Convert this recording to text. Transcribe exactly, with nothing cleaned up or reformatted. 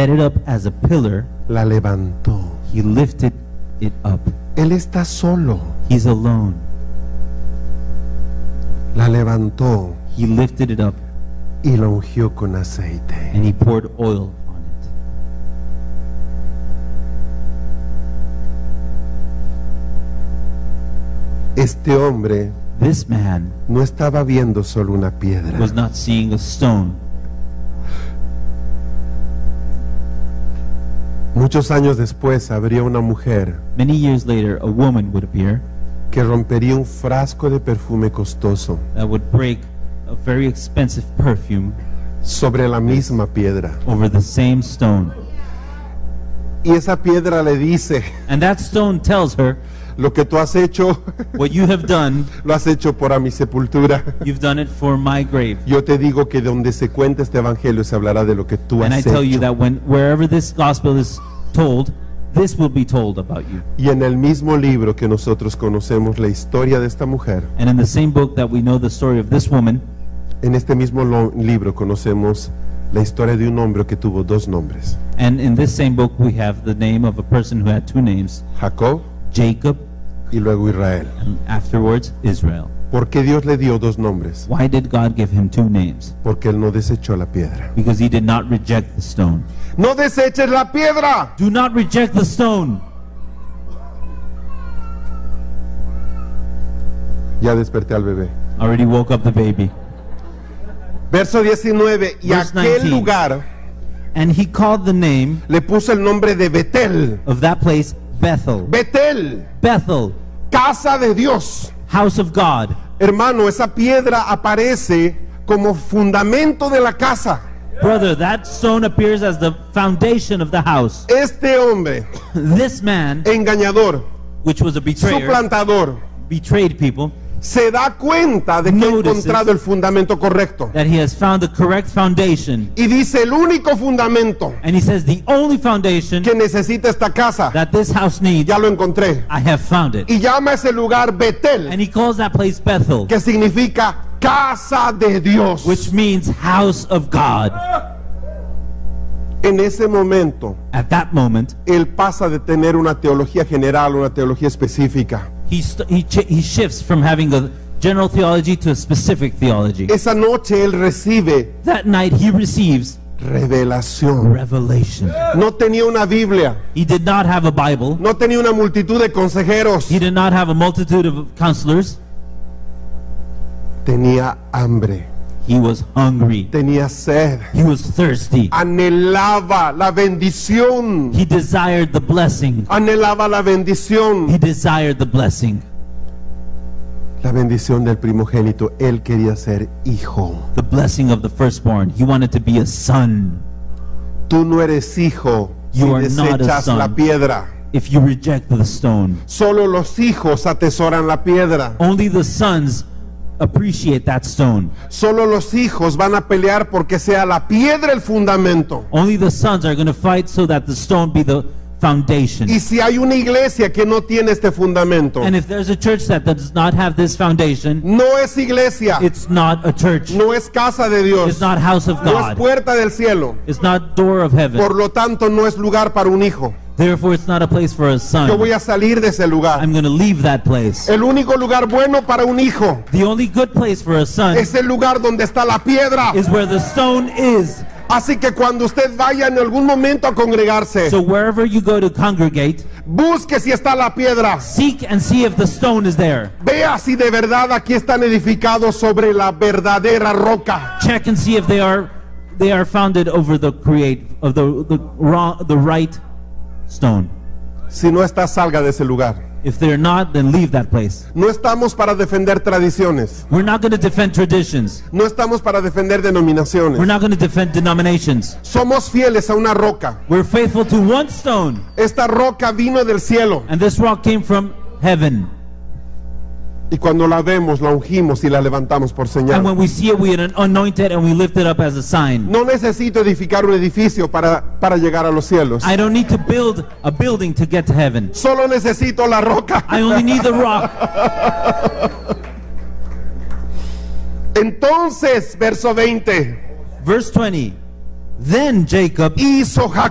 set it up as a pillar. La levantó. He lifted it up. Él está solo. He's alone. La levantó He lifted it up y la ungió con aceite. and he poured oil on it. Este hombre This man no estaba viendo solo una piedra. was not seeing a stone. Muchos años después habría una mujer Many years later, a woman would appear que rompería un frasco de perfume costoso that would break a very expensive perfume sobre la misma piedra. over the same stone. Y esa piedra le dice, And that stone tells her, lo que tú has hecho, what you have done, lo has hecho por a mi sepultura. you've done it for my grave. Yo te digo que donde se cuenta este evangelio se hablará de lo que tú And I has tell you hecho. that when wherever this gospel is told, this will be told about you. Y en el mismo libro que nosotros conocemos la historia de esta mujer, And in the same book that we know the story of this woman, en este mismo lo- libro conocemos la historia de un hombre que tuvo dos nombres, and in this same book we have the name of a person who had two names, Jacob Jacob, y luego Israel. and afterwards Israel. ¿Por qué Dios le dio dos nombres? Why did God give him two names? Porque él no desechó la piedra. Because he did not reject the stone. ¡No deseches la piedra! Do not reject the stone. Ya desperté al bebé. Already woke up the baby. Verso diecinueve, y Verse aquel nineteen. lugar And he called the name le puso el nombre de Betel. of that place Bethel. Betel, Bethel, casa de Dios. house of God. Hermano, esa piedra aparece como fundamento de la casa. Brother, that stone appears as the foundation of the house. Este hombre, This man, engañador, which was a betrayer, suplantador, betrayed people, se da cuenta de que ha Notices. encontrado el fundamento correcto. that he has found the correct foundation. Y dice, el único fundamento And he says, the only foundation que necesita esta casa, that this house needs, ya lo encontré. I have found it. Y llama ese lugar Betel, And he calls that place Bethel, que significa casa de Dios. which means house of God. En ese momento, At that moment, él pasa de tener una teología general a una teología específica. he, st- he, ch- he shifts from having a general theology to a specific theology. Esa noche él recibe That night he receives revelación. revelation. No tenía una Biblia, He did not have a Bible. no tenía una multitud de consejeros, He did not have a multitude of counselors. tenía hambre, He was hungry. tenía sed, He was thirsty. anhelaba la bendición, He desired the blessing. anhelaba la bendición, He desired the blessing. la bendición del primogénito. Él quería ser hijo. The blessing of the firstborn. He wanted to be a son. Tú no eres hijo si You are not a desechas son. la piedra. If you reject the stone, Solo los hijos atesoran la piedra. only the sons appreciate that stone. Solo los hijos van a pelear porque sea la piedra el fundamento. Only the sons are going to fight so that the stone be the foundation. Y si hay una iglesia que no tiene este fundamento, And if there's a church that does not have this foundation, no es iglesia, it's not a church. no es casa de Dios, It's not house of no es God. puerta del cielo. It's not door of heaven. Por lo tanto, no es lugar para un hijo. Therefore, it's not a place for a Yo son. voy a salir de ese lugar. I'm going to leave that place. El único lugar bueno para un hijo The only good place for a son es el lugar donde está la piedra. is where the stone is. Así que cuando usted vaya en algún momento a congregarse, So wherever you go to congregate, busque si está la piedra. seek and see if the stone is there. Vea si de verdad aquí están edificados sobre la verdadera roca. Check and see if they are they are founded over the create of the the wrong the right stone. Si no está, salga de ese lugar. If they're not, then leave that place. No estamos para defender tradiciones. We're not going to defend traditions. No estamos para defender We're denominaciones. not going to defend denominations. Somos fieles a una roca. We're faithful to one stone, Esta roca vino del cielo. and this rock came from heaven. Y cuando la vemos, la ungimos y la levantamos por And señal. when we see it, we anoint it and we lift it up as a sign. No necesito edificar un edificio para, para llegar a los cielos. I don't need to build a building to get to heaven. Solo necesito la roca. I only need the rock. Entonces, verso veinte, Verse twenty. Then Jacob hizo Jacob